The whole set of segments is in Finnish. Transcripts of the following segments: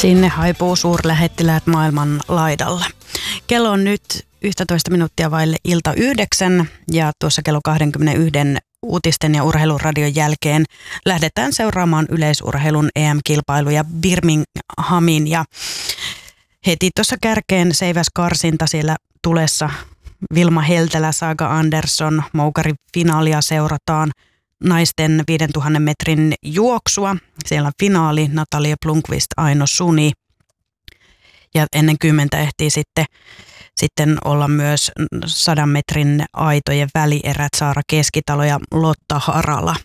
Sinne haipuu suurlähettiläät maailman laidalla. Kello on nyt 11 minuuttia vaille ilta 9 ja tuossa kello 21 uutisten ja urheiluradion jälkeen lähdetään seuraamaan yleisurheilun EM-kilpailuja Birminghamin ja heti tuossa kärkeen seiväs karsinta siellä tulessa. Vilma Heltelä, Saga Andersson, Moukarin finaalia seurataan. Naisten 5000 metrin juoksua. Siellä on finaali, Natalia Blomqvist, Aino Suni. Ja ennen 10 ehtii sitten olla myös 100 metrin aitojen välierät, Saara Keskitalo ja Lotta Harala.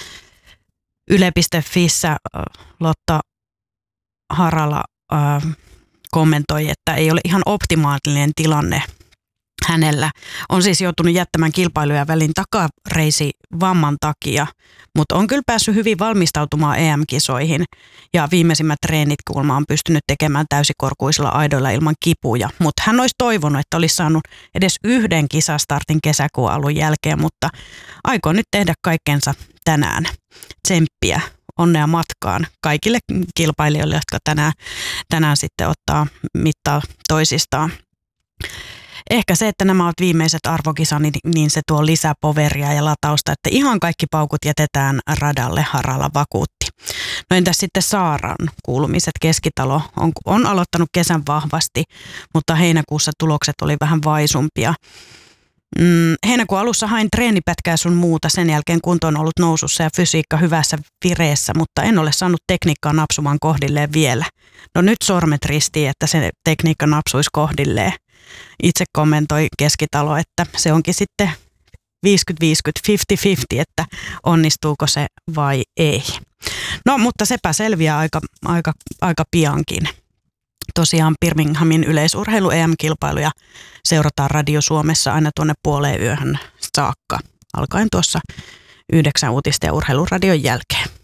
Yle.fissä Lotta Harala kommentoi, että ei ole ihan optimaalinen tilanne hänellä. On siis joutunut jättämään kilpailuja välin takareisi vamman takia, mutta on kyllä päässyt hyvin valmistautumaan EM-kisoihin. Ja viimeisimmät treenit kuulemma on pystynyt tekemään täysikorkuisilla aidoilla ilman kipuja. Mutta hän olisi toivonut, että olisi saanut edes yhden kisastartin kesäkuun alun jälkeen, mutta aikoo nyt tehdä kaikkensa tänään. Tsemppiä, onnea matkaan kaikille kilpailijoille, jotka tänään sitten ottaa mittaa toisistaan. Ehkä se, että nämä ovat viimeiset arvokisat, niin se tuo lisää poveria ja latausta, että ihan kaikki paukut jätetään radalle, Harala vakuutti. No entäs sitten Saaran kuulumiset? Keskitalo on aloittanut kesän vahvasti, mutta heinäkuussa tulokset oli vähän vaisumpia. Heinäkuun alussa hain treenipätkää sun muuta, sen jälkeen kunto on ollut nousussa ja fysiikka hyvässä vireessä, mutta en ole saanut tekniikkaa napsumaan kohdilleen vielä. No nyt sormet ristiin, että se tekniikka napsuisi kohdilleen. Itse kommentoi Keskitalo, että se onkin sitten 50-50, 50-50, että onnistuuko se vai ei. No mutta sepä selviää aika piankin. Tosiaan Birminghamin yleisurheilu EM-kilpailuja seurataan Radio Suomessa aina tuonne puoleen yöhön saakka, alkaen tuossa 9 uutisten ja urheiluradion jälkeen.